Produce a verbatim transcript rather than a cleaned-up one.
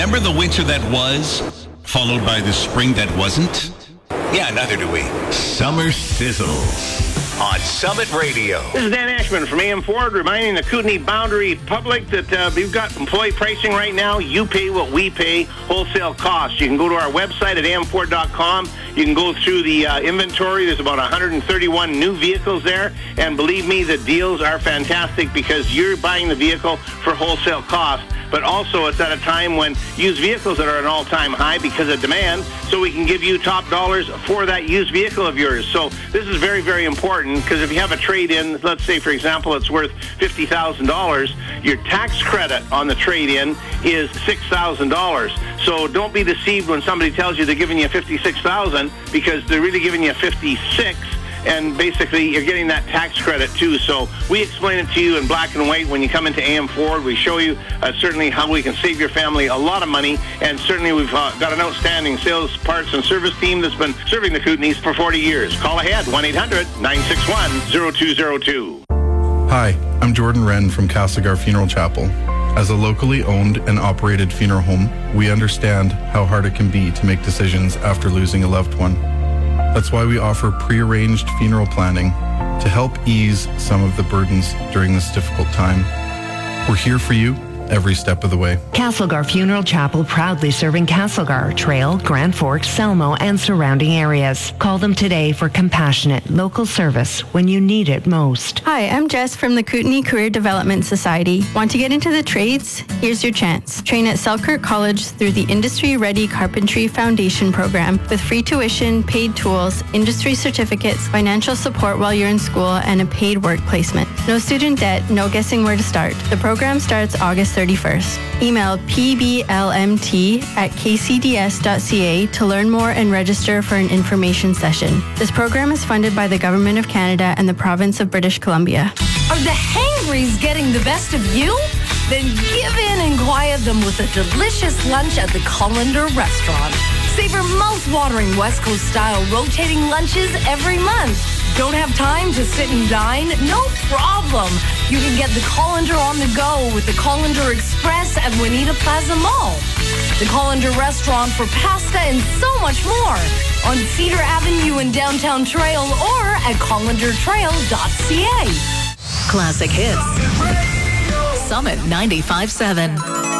Remember the winter that was, followed by the spring that wasn't? Yeah, neither do we. Summer Sizzles on Summit Radio. This is Dan Ashman from A M Ford, reminding the Kootenai Boundary public that uh, we've got employee pricing right now. You pay what we pay, wholesale costs. You can go to our website at a m ford dot com. You can go through the uh, inventory. There's about one hundred thirty-one new vehicles there. And believe me, the deals are fantastic because you're buying the vehicle for wholesale cost. But also it's at a time when used vehicles that are an all-time high because of demand, so we can give you top dollars for that used vehicle of yours. So this is very, very important because if you have a trade-in, let's say, for example, it's worth fifty thousand dollars, your tax credit on the trade-in is six thousand dollars. So don't be deceived when somebody tells you they're giving you fifty-six thousand dollars because they're really giving you fifty-six. And basically, you're getting that tax credit, too. So we explain it to you in black and white when you come into A M Ford. We show you uh, certainly how we can save your family a lot of money. And certainly, we've uh, got an outstanding sales, parts, and service team that's been serving the Kootenays for forty years. Call ahead, one eight hundred nine six one zero two zero two. Hi, I'm Jordan Wren from Castlegar Funeral Chapel. As a locally owned and operated funeral home, we understand how hard it can be to make decisions after losing a loved one. That's why we offer pre-arranged funeral planning to help ease some of the burdens during this difficult time. We're here for you every step of the way. Castlegar Funeral Chapel, proudly serving Castlegar, Trail, Grand Forks, Selmo, and surrounding areas. Call them today for compassionate local service when you need it most. Hi, I'm Jess from the Kootenai Career Development Society. Want to get into the trades? Here's your chance. Train at Selkirk College through the Industry Ready Carpentry Foundation Program with free tuition, paid tools, industry certificates, financial support while you're in school, and a paid work placement. No student debt, no guessing where to start. The program starts August thirty-first. Email p b l m t at k c d s dot c a to learn more and register for an information session. This program is funded by the Government of Canada and the Province of British Columbia. Are the hangries getting the best of you? Then give in and quiet them with a delicious lunch at the Colander Restaurant. Savor mouth-watering West Coast-style rotating lunches every month. Don't have time to sit and dine? No problem. You can get the Colander on the go with the Colander Express at Juanita Plaza Mall. The Colander Restaurant for pasta and so much more on Cedar Avenue in downtown Trail or at colander trail dot c a. Classic Hits. Summit ninety-five point seven.